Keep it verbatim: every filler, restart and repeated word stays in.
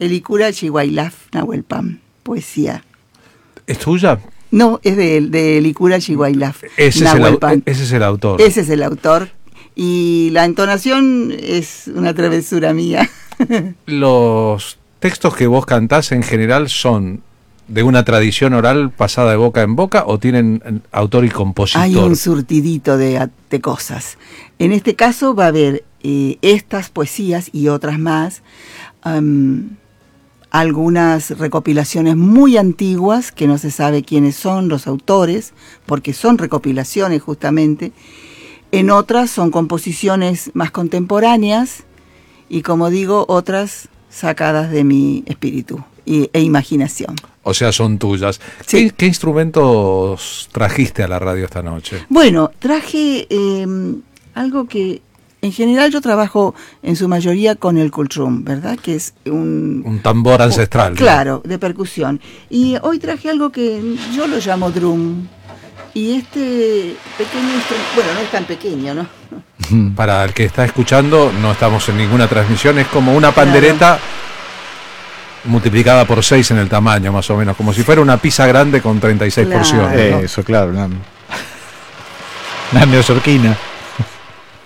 Elikura Chihuaylaf Nahuelpam, poesía. ¿Es tuya? No, es de, de Elikura Chihuaylaf ese, ese es el autor. Ese es el autor. Y la entonación es una travesura mía. Los textos que vos cantás en general son de una tradición oral pasada de boca en boca o tienen autor y compositor. Hay un surtidito de, de cosas. En este caso va a haber eh, estas poesías y otras más, um, algunas recopilaciones muy antiguas que no se sabe quiénes son los autores, porque son recopilaciones justamente. En otras son composiciones más contemporáneas y, como digo, otras sacadas de mi espíritu y, e imaginación. O sea, son tuyas. Sí. ¿Qué, ¿Qué instrumentos trajiste a la radio esta noche? Bueno, traje eh, algo que en general yo trabajo en su mayoría con el kultrum, ¿verdad? Que es un... Un tambor ancestral. Oh, claro, ¿no? De percusión. Y hoy traje algo que yo lo llamo drum. Y este pequeño instrumento, bueno, no es tan pequeño, ¿no? Para el que está escuchando, no estamos en ninguna transmisión, es como una pandereta, claro, multiplicada por seis en el tamaño, más o menos, como si fuera una pizza grande con treinta y seis, claro, porciones, ¿no? Eso, claro, una, una neoyorquina.